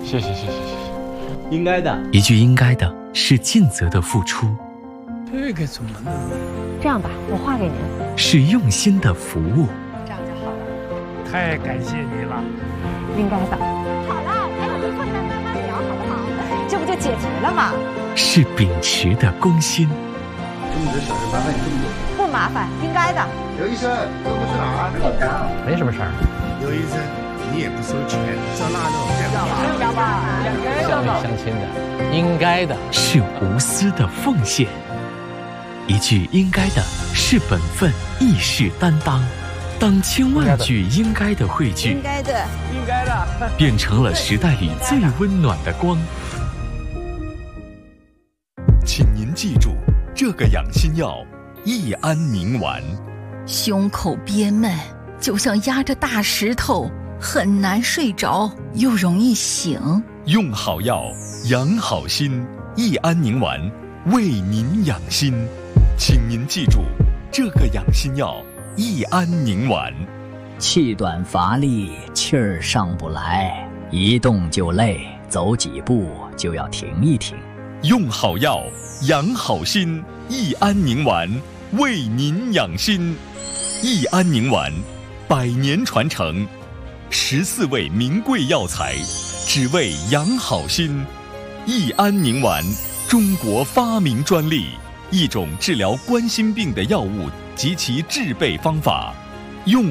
谢谢，应该的。 一句应该的是尽责的付出， 这个怎么弄？ 这样吧，我画给您。 是用心的服务。 这样就好了。 太感谢你了。 应该的。好了，咱们坐下来慢慢聊，好不好？这不就解决了吗？ 是秉持的公心。 中午的小事麻烦你这么多。 不麻烦，应该的。 刘医生，这不是哪儿？ 没什么事儿。 刘医生，你也不收钱，烧腊肉， 要吧？ 乡里乡亲的，应该的。 是无私的奉献。一句应该的是本分，亦是担当。当千万句应该的汇聚， 应该的， 应该的， 变成了时代里最温暖的光。 请您记住，这个养心药益安宁丸。 胸口憋闷，就像压着大石头，很难睡着，又容易醒。 用好药，养好心，益安宁丸为您养心。请您记住，这个养心药益安宁丸。 气短乏力，气儿上不来，一动就累，走几步就要停一停。 用好药，养好心，益安宁丸为您养心。益安宁丸100年传承，14味名贵药材，只为养好心。益安宁丸，中国发明专利，一种治疗冠心病的药物及其制备方法。用